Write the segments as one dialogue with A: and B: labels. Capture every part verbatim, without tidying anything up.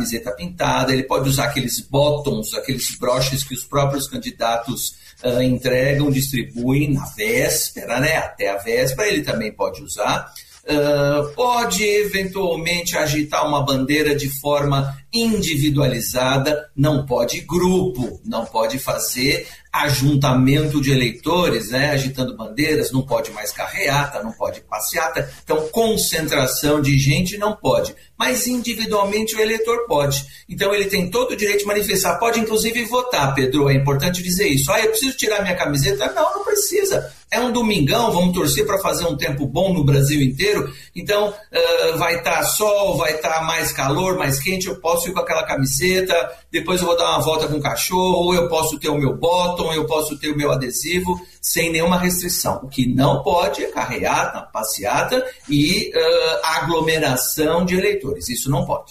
A: camiseta pintada, ele pode usar aqueles bottoms, aqueles broches que os próprios candidatos uh, entregam, distribuem na véspera, né? Até a véspera ele também pode usar. Uh, pode eventualmente agitar uma bandeira de forma individualizada, não pode grupo, não pode fazer ajuntamento de eleitores, né, agitando bandeiras, não pode mais carreata, não pode passeata, então concentração de gente não pode, mas individualmente o eleitor pode, então ele tem todo o direito de manifestar, pode inclusive votar, Pedro, é importante dizer isso, ah, eu preciso tirar minha camiseta, não, não precisa, é um domingão, vamos torcer para fazer um tempo bom no Brasil inteiro, então uh, vai estar tá sol, vai estar tá mais calor, mais quente, eu posso ir com aquela camiseta, depois eu vou dar uma volta com o cachorro, eu posso ter o meu bottom, eu posso ter o meu adesivo, sem nenhuma restrição. O que não pode é carreata, passeata e uh, aglomeração de eleitores, isso não pode.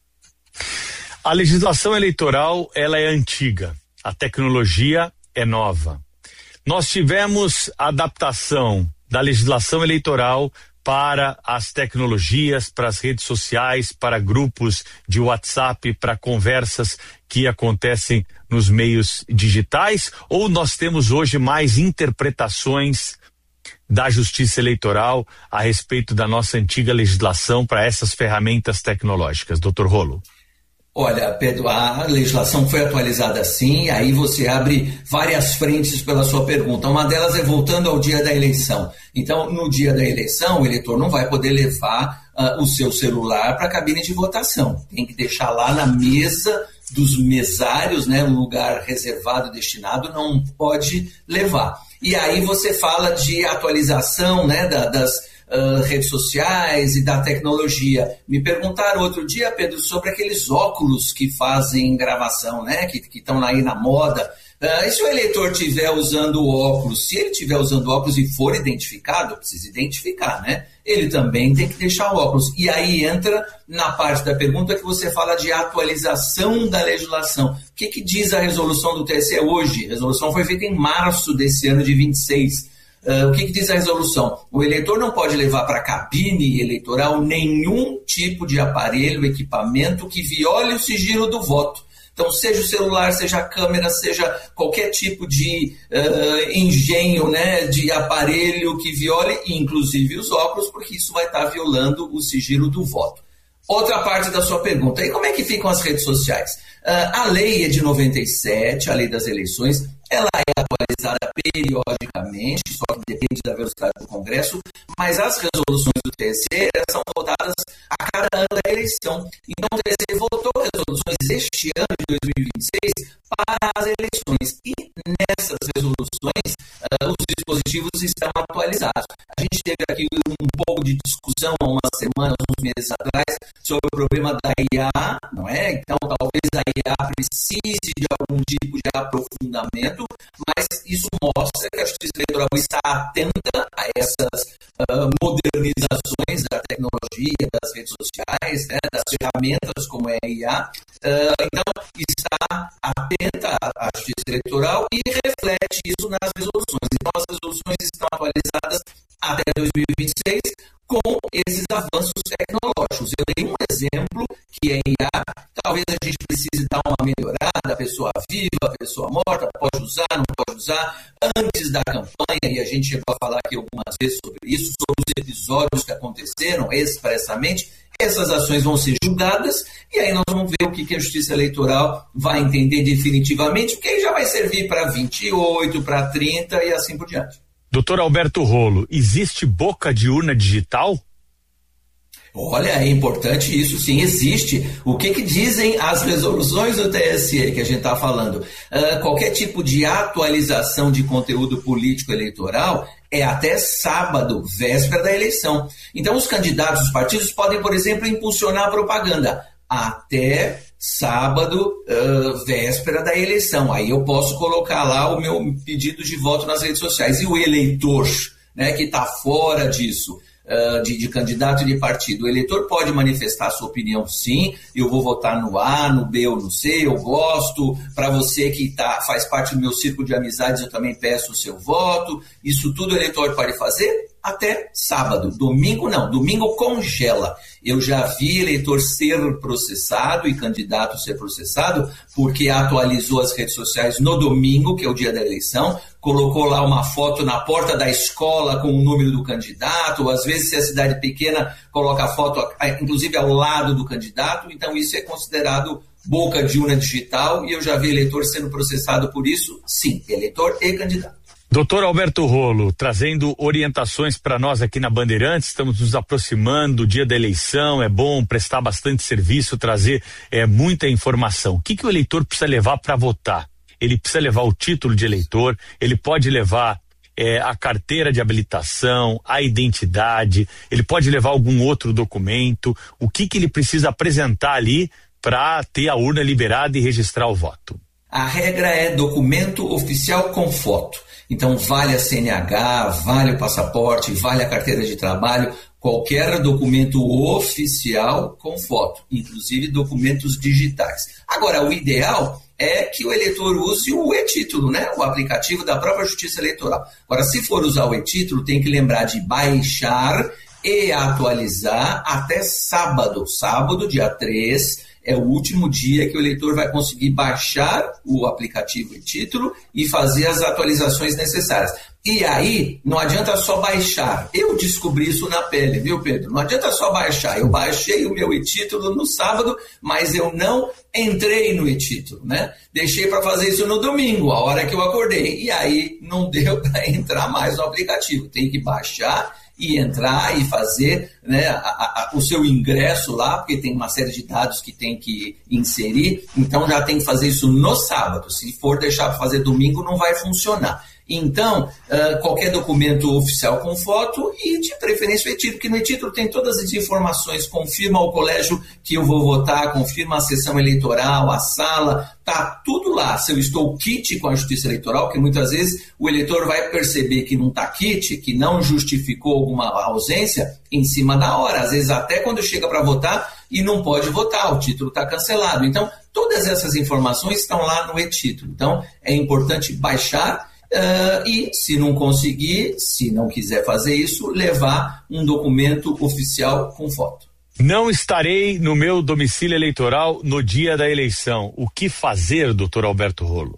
B: A legislação eleitoral, ela é antiga, a tecnologia é nova. Nós tivemos adaptação da legislação eleitoral para as tecnologias, para as redes sociais, para grupos de WhatsApp, para conversas que acontecem nos meios digitais, ou nós temos hoje mais interpretações da Justiça Eleitoral a respeito da nossa antiga legislação para essas ferramentas tecnológicas, doutor Rolo?
A: Olha, Pedro, a legislação foi atualizada sim, aí você abre várias frentes pela sua pergunta. Uma delas é voltando ao dia da eleição. Então, no dia da eleição, o eleitor não vai poder levar uh, o seu celular para a cabine de votação. Tem que deixar lá na mesa dos mesários, né, um lugar reservado, destinado, não pode levar. E aí você fala de atualização, né, da, das Uh, redes sociais e da tecnologia. Me perguntaram outro dia, Pedro, sobre aqueles óculos que fazem gravação, né? Que estão aí na moda. Uh, e se o eleitor estiver usando óculos, se ele estiver usando óculos e for identificado, precisa identificar, né? Ele também tem que deixar o óculos. E aí entra na parte da pergunta que você fala de atualização da legislação. O que, que diz a resolução do T S E hoje? A resolução foi feita em março desse ano de vinte e seis. Uh, o que, que diz a resolução? O eleitor não pode levar para a cabine eleitoral nenhum tipo de aparelho, equipamento que viole o sigilo do voto. Então, seja o celular, seja a câmera, seja qualquer tipo de uh, engenho, né, de aparelho que viole, inclusive os óculos, porque isso vai estar violando o sigilo do voto. Outra parte da sua pergunta, e como é que ficam as redes sociais? Uh, a lei é de noventa e sete, a lei das eleições, ela é atualizada periodicamente, só que depende da velocidade do Congresso, mas as resoluções do T S E são votadas a cada ano da eleição. Então o T S E votou resoluções este ano de dois mil e vinte e seis para as eleições. E nessas resoluções, uh, os dispositivos estão atualizados. A gente teve aqui um pouco de discussão há umas semanas, uns meses atrás, sobre o problema da I A, não é? Então talvez a I A precise de algum tipo de aprofundamento, mas isso mostra que a Justiça Eleitoral está atenta a essas uh, modernizações da tecnologia, das redes sociais, né, das ferramentas como é a I A. Uh, então, está atenta à Justiça Eleitoral e reflete isso nas resoluções. Então, as resoluções estão atualizadas até dois mil e vinte e seis com esses avanços tecnológicos. Eu dei um exemplo que é I A, talvez a gente precise dar uma melhorada, a pessoa viva, a pessoa morta, pode usar, não pode usar, antes da campanha, e a gente chegou a falar aqui algumas vezes sobre isso, sobre os episódios que aconteceram expressamente, essas ações vão ser julgadas, e aí nós vamos ver o que a Justiça Eleitoral vai entender definitivamente, porque aí já vai servir para vinte e oito, para trinta e assim por diante.
B: Doutor Alberto Rolo, existe boca de urna digital?
A: Olha, é importante isso, sim, existe. O que que dizem as resoluções do T S E que a gente está falando? Uh, qualquer tipo de atualização de conteúdo político eleitoral é até sábado, véspera da eleição. Então, os candidatos dos partidos podem, por exemplo, impulsionar a propaganda até sábado, uh, véspera da eleição. Aí eu posso colocar lá o meu pedido de voto nas redes sociais. E o eleitor, né, que está fora disso, uh, de, de candidato e de partido, o eleitor pode manifestar a sua opinião, sim. Eu vou votar no A, no B ou no C, eu gosto. Para você que tá, faz parte do meu círculo de amizades, eu também peço o seu voto. Isso tudo o eleitor pode fazer até sábado. Domingo não, domingo congela. Eu já vi eleitor ser processado e candidato ser processado porque atualizou as redes sociais no domingo, que é o dia da eleição, colocou lá uma foto na porta da escola com o número do candidato, ou às vezes se é cidade pequena, coloca a foto inclusive ao lado do candidato, então isso é considerado boca de urna digital e eu já vi eleitor sendo processado por isso, sim, eleitor e candidato.
B: Doutor Alberto Rolo, trazendo orientações para nós aqui na Bandeirantes, estamos nos aproximando do dia da eleição, é bom prestar bastante serviço, trazer é, muita informação. O que, que o eleitor precisa levar para votar? Ele precisa levar o título de eleitor, ele pode levar é, a carteira de habilitação, a identidade, ele pode levar algum outro documento, o que, que ele precisa apresentar ali para ter a urna liberada e registrar o voto?
A: A regra é documento oficial com foto. Então, vale a C N H, vale o passaporte, vale a carteira de trabalho, qualquer documento oficial com foto, inclusive documentos digitais. Agora, o ideal é que o eleitor use o e-título, né? O aplicativo da própria Justiça Eleitoral. Agora, se for usar o e-título, tem que lembrar de baixar e atualizar até sábado. Sábado, dia três, é o último dia que o eleitor vai conseguir baixar o aplicativo e título e fazer as atualizações necessárias. E aí, não adianta só baixar. Eu descobri isso na pele, viu, Pedro? Não adianta só baixar. Eu baixei o meu e-título no sábado, mas eu não entrei no e-título, né? Deixei para fazer isso no domingo, a hora que eu acordei. E aí, não deu para entrar mais no aplicativo. Tem que baixar e entrar e fazer, né, a, a, o seu ingresso lá, porque tem uma série de dados que tem que inserir, então já tem que fazer isso no sábado. Se for deixar para fazer domingo, não vai funcionar. Então, uh, qualquer documento oficial com foto e, de preferência, o e-título, porque no e-título tem todas as informações, confirma o colégio que eu vou votar, confirma a sessão eleitoral, a sala, tá tudo lá. Se eu estou kit com a Justiça Eleitoral, que muitas vezes o eleitor vai perceber que não está kit, que não justificou alguma ausência em cima da hora, às vezes até quando chega para votar e não pode votar, o título está cancelado. Então, todas essas informações estão lá no e-título. Então, é importante baixar Uh, e, se não conseguir, se não quiser fazer isso, levar um documento oficial com foto.
B: Não estarei no meu domicílio eleitoral no dia da eleição. O que fazer, doutor Alberto Rolo?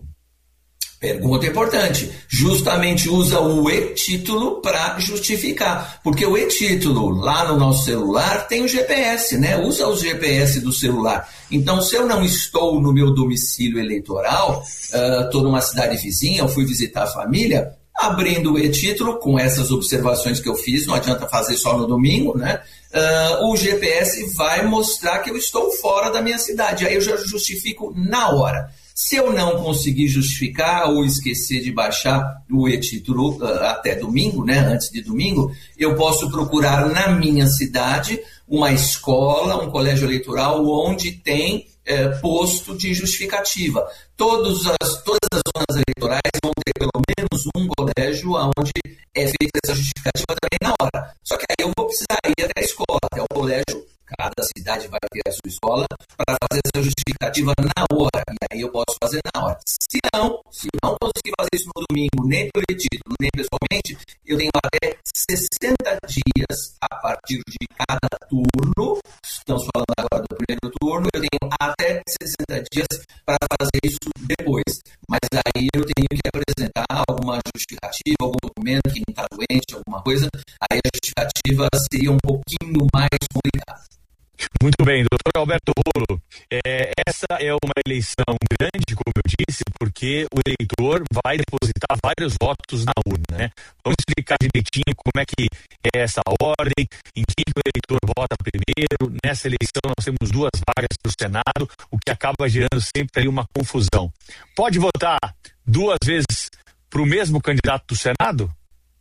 A: Pergunta importante. Justamente usa o e-título para justificar. Porque o e-título lá no nosso celular tem o G P S, né? Usa o G P S do celular. Então, se eu não estou no meu domicílio eleitoral, estou uh, numa cidade vizinha, eu fui visitar a família, abrindo o e-título, com essas observações que eu fiz, não adianta fazer só no domingo, né? Uh, o G P S vai mostrar que eu estou fora da minha cidade. Aí eu já justifico na hora. Se eu não conseguir justificar ou esquecer de baixar o e-título uh, até domingo, né, antes de domingo, eu posso procurar na minha cidade uma escola, um colégio eleitoral onde tem eh, posto de justificativa. Todos as, todas as zonas eleitorais vão ter pelo menos um colégio onde é feita essa justificativa também na hora. Só que aí eu vou precisar ir até a escola, até o colégio. Cada cidade vai ter a sua escola para fazer essa justificativa na hora. E aí eu posso fazer na hora. Se não, se não conseguir fazer isso no domingo, nem pelo e-título, nem pessoalmente, eu tenho até sessenta dias a partir de cada turno. Estamos falando agora do primeiro turno. Eu tenho até sessenta dias para fazer isso depois. Mas aí eu tenho que apresentar alguma justificativa, algum documento, quem está doente, alguma coisa. Aí a justificativa seria um pouquinho mais complicada.
B: Muito bem, doutor Alberto Rolo, é, essa é uma eleição grande, como eu disse, porque o eleitor vai depositar vários votos na urna, né? Vamos explicar direitinho como é que é essa ordem, em que o eleitor vota primeiro. Nessa eleição nós temos duas vagas para o Senado, o que acaba gerando sempre aí uma confusão. Pode votar duas vezes para o mesmo candidato do Senado?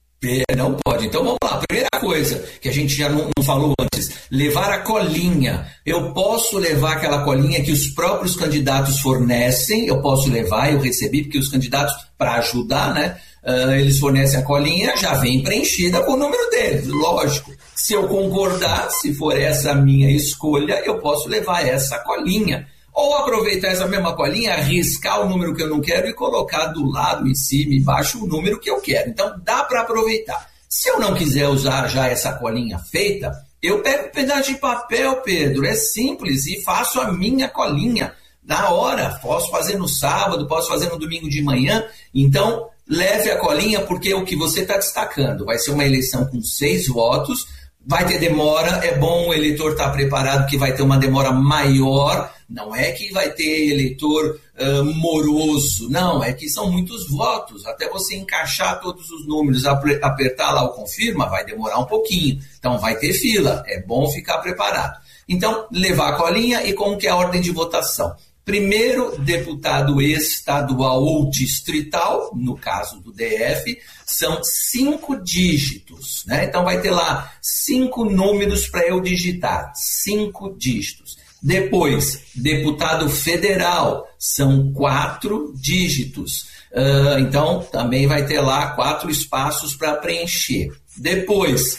A: Não pode. Então vamos lá. Primeira coisa que a gente já não, não falou antes, levar a colinha. Eu posso levar aquela colinha que os próprios candidatos fornecem, eu posso levar, eu recebi, porque os candidatos, para ajudar, né, uh, eles fornecem a colinha, já vem preenchida com o número deles, lógico. Se eu concordar, se for essa a minha escolha, eu posso levar essa colinha. Ou aproveitar essa mesma colinha, riscar o número que eu não quero e colocar do lado, em cima, embaixo, o número que eu quero. Então, dá para aproveitar. Se eu não quiser usar já essa colinha feita, eu pego um pedaço de papel, Pedro, é simples, e faço a minha colinha na hora. Posso fazer no sábado, posso fazer no domingo de manhã. Então, leve a colinha, porque o que você está destacando vai ser uma eleição com seis votos, vai ter demora, é bom o eleitor estar preparado que vai ter uma demora maior, não é que vai ter eleitor uh, moroso, não, é que são muitos votos, até você encaixar todos os números, apertar lá o confirma, vai demorar um pouquinho, então vai ter fila, é bom ficar preparado. Então, levar a colinha. E como que é a ordem de votação? Primeiro, deputado estadual ou distrital, no caso do D F, são cinco dígitos, né? Então vai ter lá cinco números para eu digitar, cinco dígitos. Depois, deputado federal, são quatro dígitos. Uh, então também vai ter lá quatro espaços para preencher. Depois,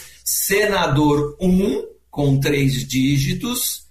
A: senador um, com três dígitos.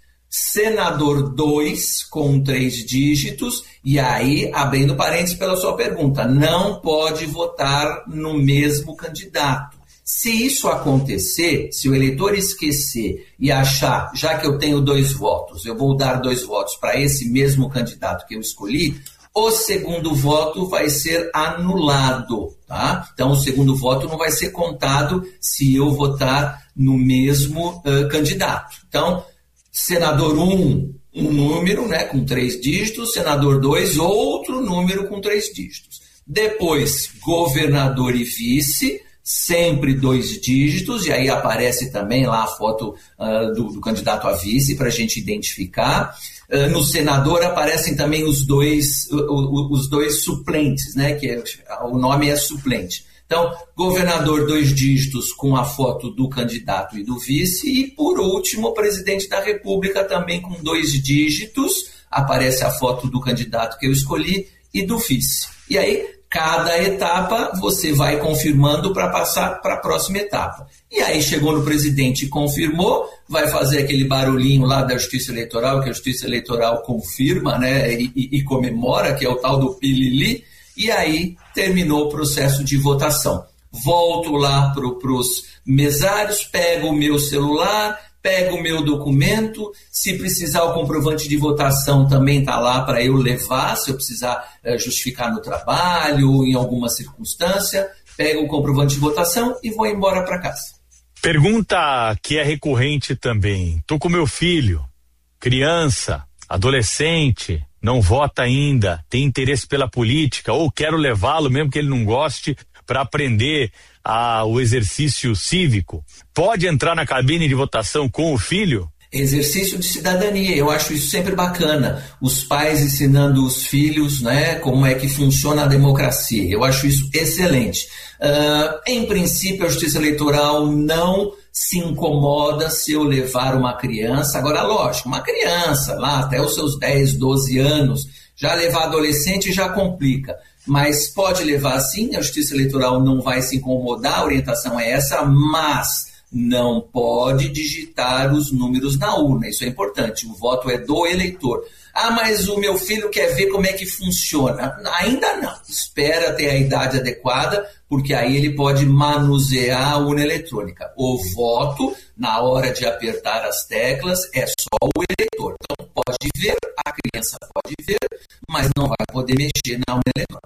A: Senador dois, com três dígitos, e aí, abrindo parênteses pela sua pergunta, não pode votar no mesmo candidato. Se isso acontecer, se o eleitor esquecer e achar, já que eu tenho dois votos, eu vou dar dois votos para esse mesmo candidato que eu escolhi, o segundo voto vai ser anulado, tá? Então, o segundo voto não vai ser contado se eu votar no mesmo uh, candidato. Então, senador um, um número, né, com três dígitos, senador dois, outro número com três dígitos. Depois, governador e vice, sempre dois dígitos, e aí aparece também lá a foto uh, do, do candidato a vice para a gente identificar. Uh, no senador aparecem também os dois, uh, os dois suplentes, né, que é, o nome é suplente. Então, governador, dois dígitos com a foto do candidato e do vice. E, por último, o presidente da República também com dois dígitos. Aparece a foto do candidato que eu escolhi e do vice. E aí, cada etapa você vai confirmando para passar para a próxima etapa. E aí, chegou no presidente e confirmou, vai fazer aquele barulhinho lá da Justiça Eleitoral, que a Justiça Eleitoral confirma, né, e, e, e comemora, que é o tal do pilili. E aí terminou o processo de votação. Volto lá para os mesários, pego o meu celular, pego o meu documento, se precisar o comprovante de votação também está lá para eu levar, se eu precisar é, justificar no trabalho, em alguma circunstância, pego o comprovante de votação e vou embora para casa.
B: Pergunta que é recorrente também. Estou com meu filho, criança, adolescente, não vota ainda, tem interesse pela política, ou quero levá-lo, mesmo que ele não goste, para aprender a, o exercício cívico. Pode entrar na cabine de votação com o filho?
A: Exercício de cidadania, eu acho isso sempre bacana. Os pais ensinando os filhos, né, como é que funciona a democracia. Eu acho isso excelente. Uh, em princípio, a Justiça Eleitoral não se incomoda se eu levar uma criança. Agora, lógico, uma criança lá até os seus dez, doze anos, já levar adolescente já complica. Mas pode levar sim, a Justiça Eleitoral não vai se incomodar, a orientação é essa, mas não pode digitar os números na urna, isso é importante, o voto é do eleitor. Ah, mas o meu filho quer ver como é que funciona. Ainda não, espera ter a idade adequada, porque aí ele pode manusear a urna eletrônica. O voto, na hora de apertar as teclas, é só o eleitor. Então pode ver, a criança pode ver, mas não vai poder mexer na urna eletrônica.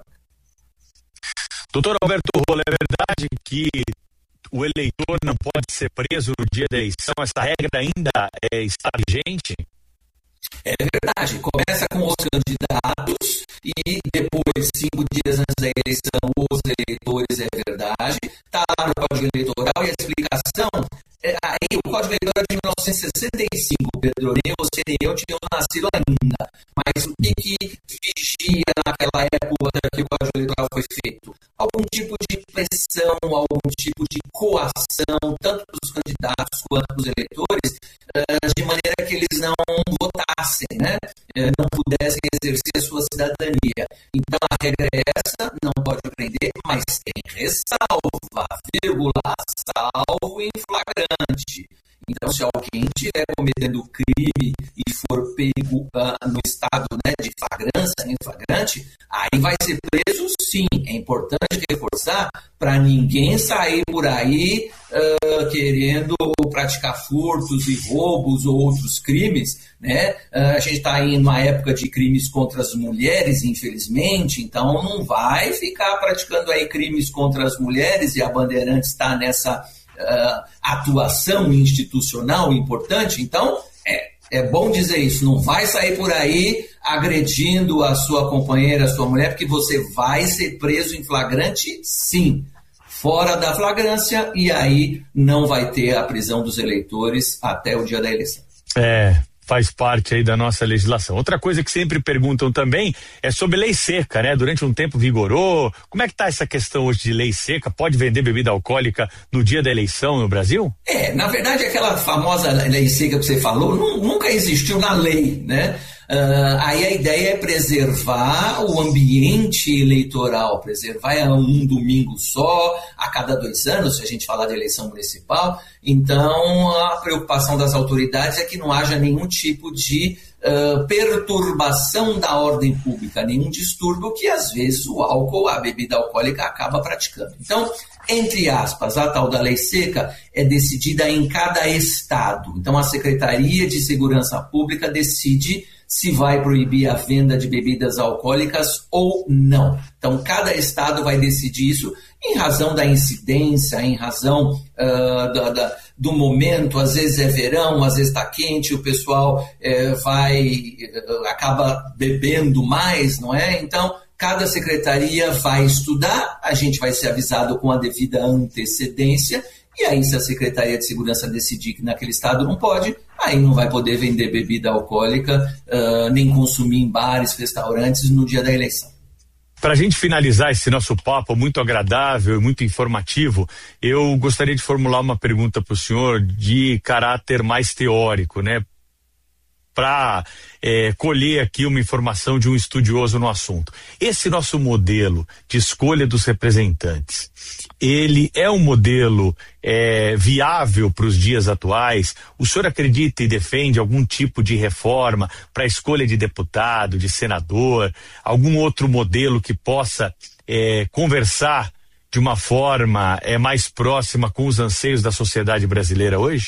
B: Doutor Alberto Rola, é verdade que o eleitor não pode ser preso no dia da eleição? Essa regra ainda é, está vigente?
A: É verdade, começa com os candidatos e depois, cinco dias antes da eleição, os eleitores, é verdade. Está lá no Código Eleitoral e a explicação, é, aí o Código Eleitoral é de mil novecentos e sessenta e cinco, Pedro, nem você nem eu tínhamos nascido ainda. Mas o que, que vigia naquela época que o Código Eleitoral foi feito? Algum tipo de pressão, algum tipo de coação, tanto para os candidatos quanto para os eleitores, de maneira que eles não votassem, né? Não pudessem exercer a sua cidadania. Então a regra é essa, não pode prender, mas tem ressalva, vírgula, salvo em flagrante. Então, se alguém estiver cometendo crime e for pego uh, no estado, né, de flagrância, em flagrante, aí vai ser preso sim. É importante reforçar para ninguém sair por aí uh, querendo praticar furtos e roubos ou outros crimes, né? Uh, a gente está em uma época de crimes contra as mulheres, infelizmente, então não vai ficar praticando aí crimes contra as mulheres, e a Bandeirantes está nessa Uh, atuação institucional importante. Então é, é bom dizer isso, não vai sair por aí agredindo a sua companheira, a sua mulher, porque você vai ser preso em flagrante, sim, fora da flagrância, e aí não vai ter a prisão dos eleitores até o dia da eleição.
B: É, faz parte aí da nossa legislação. Outra coisa que sempre perguntam também é sobre lei seca, né? Durante um tempo vigorou. Como é que tá essa questão hoje de lei seca? Pode vender bebida alcoólica no dia da eleição no Brasil?
A: É, na verdade, aquela famosa lei seca que você falou nunca existiu na lei, né? Uh, aí a ideia é preservar o ambiente eleitoral, preservar um domingo só, a cada dois anos, se a gente falar de eleição municipal. Então, a preocupação das autoridades é que não haja nenhum tipo de uh, perturbação da ordem pública, nenhum distúrbio que, às vezes, o álcool, a bebida alcoólica acaba praticando. Então, entre aspas, a tal da lei seca é decidida em cada estado. Então, a Secretaria de Segurança Pública decide se vai proibir a venda de bebidas alcoólicas ou não. Então, cada estado vai decidir isso em razão da incidência, em razão uh, da, da, do momento. Às vezes é verão, às vezes está quente, o pessoal uh, vai, uh, acaba bebendo mais, não é? Então, cada secretaria vai estudar, a gente vai ser avisado com a devida antecedência, e aí se a Secretaria de Segurança decidir que naquele estado não pode, aí não vai poder vender bebida alcoólica, uh, nem consumir em bares, restaurantes no dia da eleição.
B: Para a gente finalizar esse nosso papo muito agradável e muito informativo, eu gostaria de formular uma pergunta para o senhor de caráter mais teórico, né? Para é, colher aqui uma informação de um estudioso no assunto. Esse nosso modelo de escolha dos representantes, ele é um modelo é, viável para os dias atuais? O senhor acredita e defende algum tipo de reforma para a escolha de deputado, de senador, algum outro modelo que possa é, conversar de uma forma é, mais próxima com os anseios da sociedade brasileira hoje?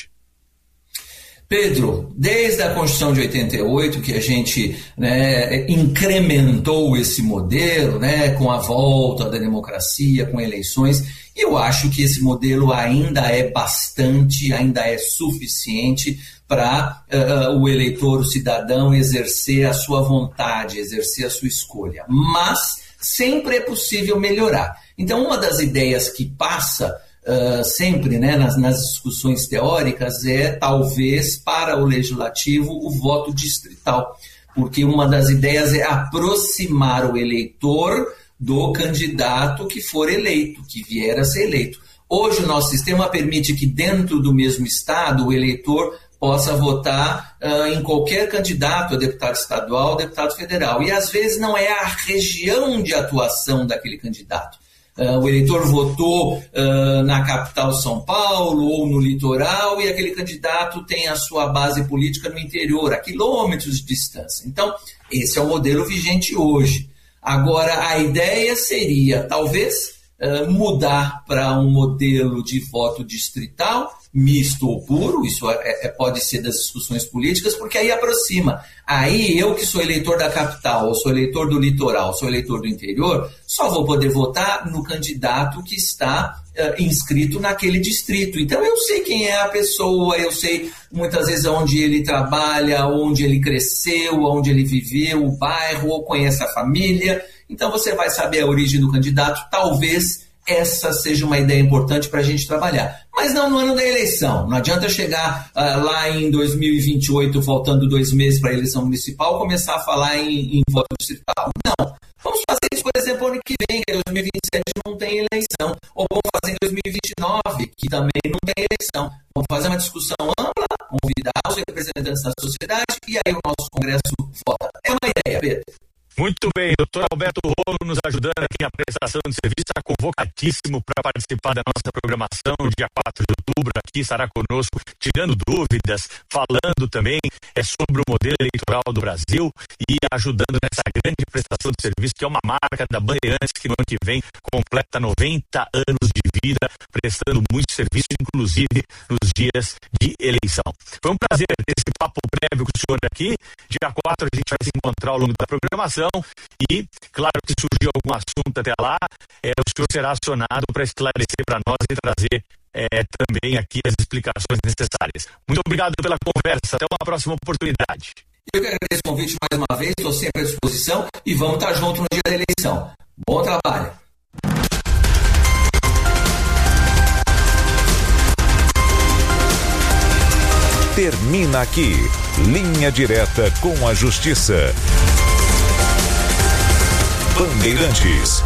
A: Pedro, desde a Constituição de oitenta e oito, que a gente, né, incrementou esse modelo, né, com a volta da democracia, com eleições, e eu acho que esse modelo ainda é bastante, ainda é suficiente para uh, o eleitor, o cidadão, exercer a sua vontade, exercer a sua escolha. Mas sempre é possível melhorar. Então, uma das ideias que passa Uh, sempre, né, nas, nas discussões teóricas é talvez para o legislativo o voto distrital, porque uma das ideias é aproximar o eleitor do candidato que for eleito, que vier a ser eleito. Hoje o nosso sistema permite que dentro do mesmo estado o eleitor possa votar uh, em qualquer candidato, a deputado estadual, deputado federal, e às vezes não é a região de atuação daquele candidato. Uh, o eleitor votou uh, na capital São Paulo ou no litoral, e aquele candidato tem a sua base política no interior, a quilômetros de distância. Então, esse é o modelo vigente hoje. Agora, a ideia seria, talvez, uh, mudar para um modelo de voto distrital, misto ou puro, isso é, é, pode ser das discussões políticas, porque aí aproxima. Aí eu que sou eleitor da capital, ou sou eleitor do litoral, sou eleitor do interior, só vou poder votar no candidato que está uh, inscrito naquele distrito. Então eu sei quem é a pessoa, eu sei muitas vezes onde ele trabalha, onde ele cresceu, onde ele viveu, o bairro, ou conhece a família. Então você vai saber a origem do candidato, talvez essa seja uma ideia importante para a gente trabalhar. Mas não no ano da eleição. Não adianta chegar uh, lá em dois mil e vinte e oito, faltando dois meses para a eleição municipal, começar a falar em, em voto distrital. Não. Vamos fazer isso, por exemplo, ano que vem, que é dois mil e vinte e sete não tem eleição. Ou vamos fazer em dois mil e vinte e nove, que também não tem eleição. Vamos fazer uma discussão ampla, convidar os representantes da sociedade, e aí o nosso Congresso vota. É uma ideia, Pedro.
B: Muito bem, doutor Alberto Rolo nos ajudando aqui na prestação de serviço, está convocadíssimo para participar da nossa programação, dia quatro de outubro, aqui estará conosco, tirando dúvidas, falando também é, sobre o modelo eleitoral do Brasil e ajudando nessa grande prestação de serviço, que é uma marca da Bandeirantes, que no ano que vem completa noventa anos de vida, prestando muito serviço, inclusive nos dias de eleição. Foi um prazer ter esse papo prévio com o senhor aqui. Dia quatro a gente vai se encontrar ao longo da programação e, claro que surgiu algum assunto até lá, é, o senhor será acionado para esclarecer para nós e trazer é, também aqui as explicações necessárias. Muito obrigado pela conversa, até uma próxima oportunidade.
A: Eu que agradeço o convite mais uma vez, estou sempre à disposição e vamos estar juntos no dia da eleição. Bom trabalho.
C: Termina aqui, Linha Direta com a Justiça. Bandeirantes.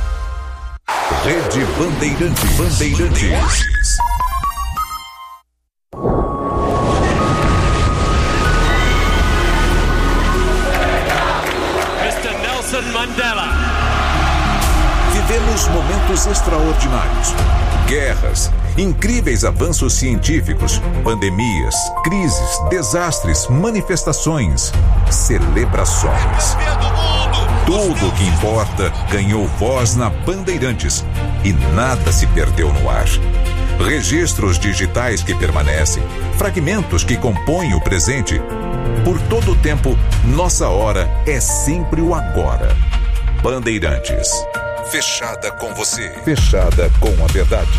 C: Rede Bandeirantes. Bandeirantes.
D: mister Nelson Mandela.
C: Vivemos momentos extraordinários. Guerras, incríveis avanços científicos, pandemias, crises, desastres, manifestações, celebrações. Tudo o que importa ganhou voz na Bandeirantes e nada se perdeu no ar. Registros digitais que permanecem, fragmentos que compõem o presente. Por todo o tempo, nossa hora é sempre o agora. Bandeirantes. Fechada com você. Fechada com a verdade.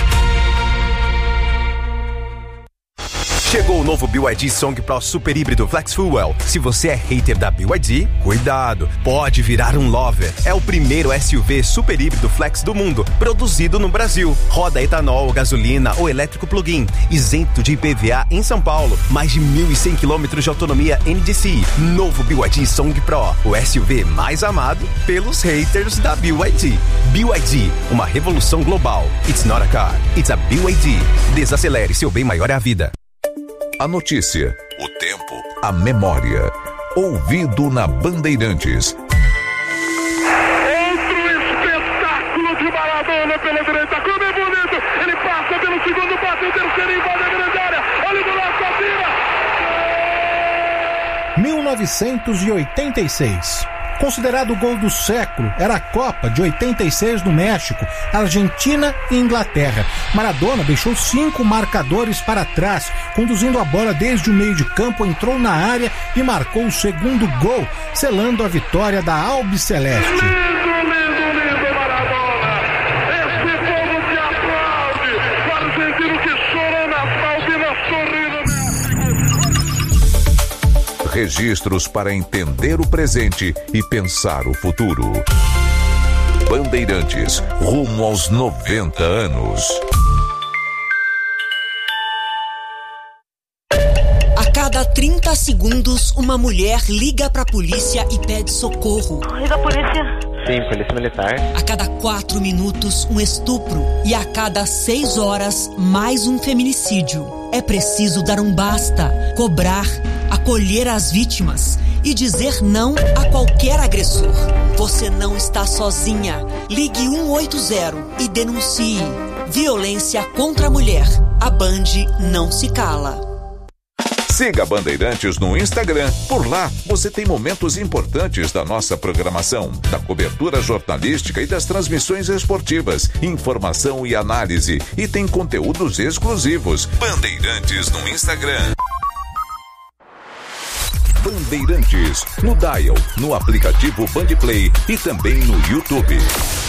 E: Chegou o novo B Y D Song Pro Super Híbrido Flex Fuel. Se você é hater da B Y D, cuidado, pode virar um lover. É o primeiro S U V super híbrido flex do mundo, produzido no Brasil. Roda etanol, gasolina ou elétrico plug-in, isento de I P V A em São Paulo. Mais de mil e cem quilômetros de autonomia N D C I. Novo B Y D Song Pro, o S U V mais amado pelos haters da B Y D. B Y D, uma revolução global. It's not a car, it's a B Y D. Desacelere, seu bem maior é a vida.
C: A notícia, o tempo, a memória. Ouvido na Bandeirantes.
F: Outro espetáculo de Maradona pela direita. Como é bonito! Ele passa pelo segundo, bate o terceiro, invade a grande área. Olha o golaço, atira!
G: mil novecentos e oitenta e seis. Considerado o gol do século, era a Copa de oitenta e seis no México, Argentina e Inglaterra. Maradona deixou cinco marcadores para trás, conduzindo a bola desde o meio de campo, entrou na área e marcou o segundo gol, selando a vitória da Albiceleste.
F: Lindo, lindo, lindo, Maradona! Esse povo que aplaude, o argentino que chorou na Malvina sorrindo.
C: Registros para entender o presente e pensar o futuro. Bandeirantes, rumo aos noventa anos.
H: A cada trinta segundos, uma mulher liga pra polícia e pede socorro.
I: Liga a polícia.
J: Sim, polícia militar.
H: A cada quatro minutos, um estupro. E a cada seis horas, mais um feminicídio. É preciso dar um basta, cobrar, acolher as vítimas e dizer não a qualquer agressor. Você não está sozinha. Ligue um oito zero e denuncie. Violência contra a mulher. A Band não se cala.
C: Siga a Bandeirantes no Instagram. Por lá, você tem momentos importantes da nossa programação, da cobertura jornalística e das transmissões esportivas, informação e análise. E tem conteúdos exclusivos. Bandeirantes no Instagram. Bandeirantes, no Dial, no aplicativo Bandplay e também no YouTube.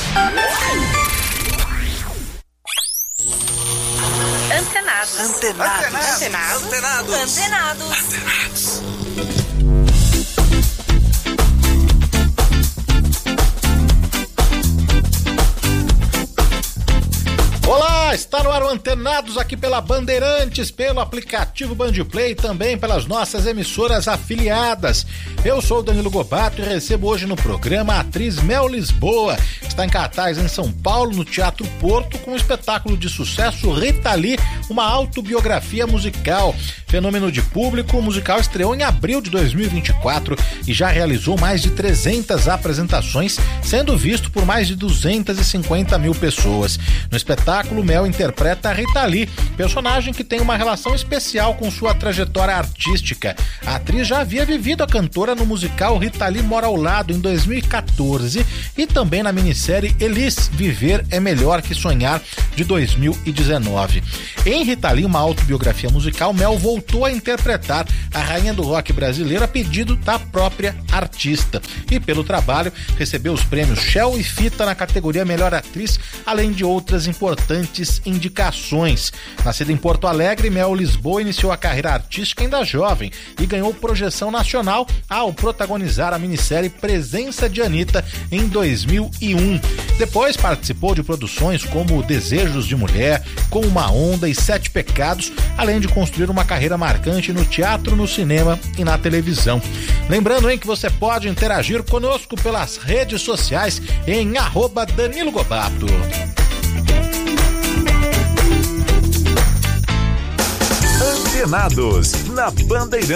I: Antenados.
H: Antenados.
I: Antenados.
H: Antenados. Antenados.
I: Antenados.
G: Olá, está no ar o Antenados aqui pela Bandeirantes, pelo aplicativo Bandplay e também pelas nossas emissoras afiliadas. Eu sou o Danilo Gobato e recebo hoje no programa a atriz Mel Lisboa, que está em cartaz em São Paulo, no Teatro Porto, com o espetáculo de sucesso Rita Lee, uma autobiografia musical. Fenômeno de público, o musical estreou em abril de dois mil e vinte e quatro e já realizou mais de trezentas apresentações, sendo visto por mais de duzentas e cinquenta mil pessoas. No espetáculo, Mel interpreta a Rita Lee, personagem que tem uma relação especial com sua trajetória artística. A atriz já havia vivido a cantora no musical Rita Lee Mora ao Lado, em dois mil e quatorze, e também na minissérie Elis, Viver é Melhor que Sonhar, de dois mil e dezenove. Em Rita Lee, uma autobiografia musical, Mel voltou a interpretar a rainha do rock brasileiro a pedido da própria artista. E pelo trabalho, recebeu os prêmios Shell e Fita na categoria Melhor Atriz, além de outras importantes indicações. Nascida em Porto Alegre, Mel Lisboa iniciou a carreira artística ainda jovem e ganhou projeção nacional ao protagonizar a minissérie Presença de Anitta em dois mil e um. Depois participou de produções como Desejos de Mulher, Com uma Onda e Sete Pecados, além de construir uma carreira marcante no teatro, no cinema e na televisão. Lembrando, hein, que você pode interagir conosco pelas redes sociais em arroba Danilo Gobato.
C: Antenados, na Bandeirantes.